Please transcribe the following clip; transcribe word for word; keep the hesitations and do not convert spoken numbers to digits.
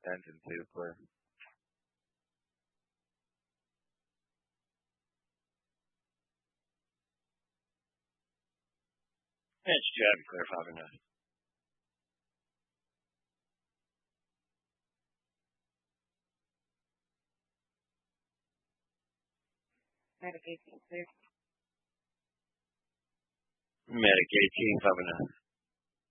Engine two, clear. Engine two, heavy, clear, five and nine. Medic eighteen, clear. Medic eighteen, five and nine.